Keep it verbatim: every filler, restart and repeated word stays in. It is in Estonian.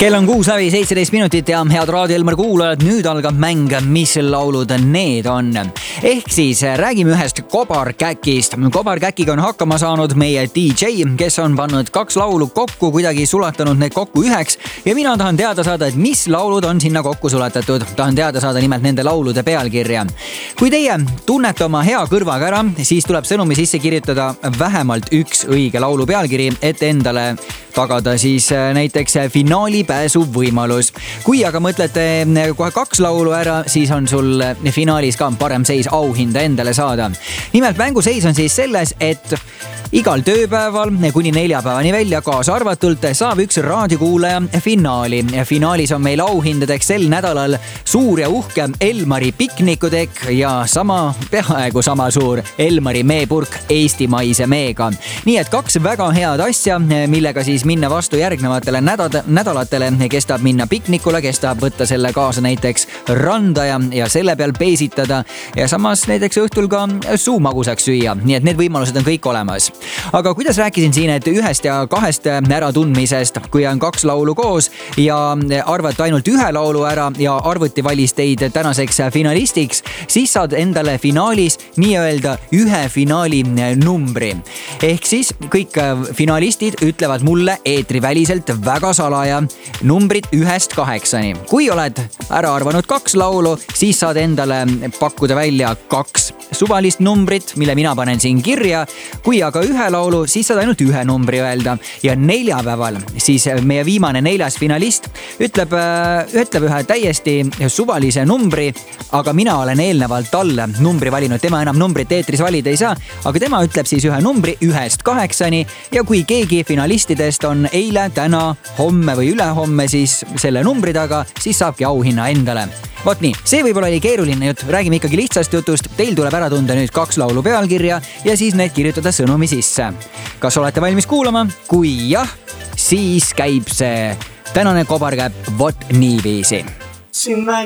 Kell on kuus läbi seitseteist minutit ja head Raadio Elmar kuulajad, nüüd algab mäng, mis laulud need on. Ehk siis räägime ühest kobarkäkist. Kobarkäkiga on hakkama saanud meie D J, kes on pannud kaks laulu kokku, kuidagi sulatanud need kokku üheks. Ja mina tahan teada saada, et mis laulud on sinna kokku sulatatud. Tahan teada saada nimelt nende laulude pealkirja. Kui teie tunnete oma hea kõrvaga ära, siis tuleb sõnumi sisse kirjutada vähemalt üks õige laulu pealkiri, et endale tagada siis näiteks finaali pääsu võimalus. Kui aga mõtlete kohe kaks laulu ära, siis on sul finaalis ka parem seis auhinda endale saada. Nimelt mängu seis on siis selles, et igal tööpäeval kuni neljapäevani välja kaasa arvatult saab üks raadiokuulaja finaali. Finaalis on meil auhindadeks sel nädalal suur ja uhke Elmari piknikutekk ja sama, peaaegu sama suur Elmari meepurk eestimaise meega. Nii et kaks väga head asja, millega siis minna vastu järgnevatele nädalatele, kes tahab minna piknikule, kes tahab võtta selle kaasa näiteks randa ja, ja selle peal peesitada ja samas näiteks õhtul ka suu magusaks süüa. Nii et need võimalused on kõik olemas. Aga kuidas rääkisin siin, et ühest ja kahest äratundmisest, kui on kaks laulu koos ja arvata ainult ühe laulu ära ja arvuti valis teid tänaseks finalistiks, siis saad endale finaalis nii-öelda ühe finaali numbri. Ehk siis kõik finalistid ütlevad mulle eetriväliselt väga salaja numbrid ühest kaheksani. Kui oled ära arvanud kaks laulu, siis saad endale pakkuda välja kaks suvalist numbrit, mille mina panen siin kirja. Kui aga ühe laulu, siis saad ainult ühe numbri öelda. Ja neljapäeval siis meie viimane neljas finalist ütleb, ütleb ühe täiesti suvalise numbri, aga mina olen eelnevalt talle numbri valinud. Tema enam numbrit eetris valida ei saa, aga tema ütleb siis ühe numbri ühest kaheksani ja kui keegi finalistidest on eile, täna, homme või ülehomme siis selle numbri taga, siis saabki auhinna endale. Vot nii, see võib-olla oli keeruline jutt, räägime ikkagi lihtsast jutust. Teil tuleb ära tunda nüüd kaks laulu pealkirja ja siis need kirjutada sõnumi sisse. Kas olete valmis kuulama? Kui jah, siis käib see tänane kobarkäpp vot niiviisi.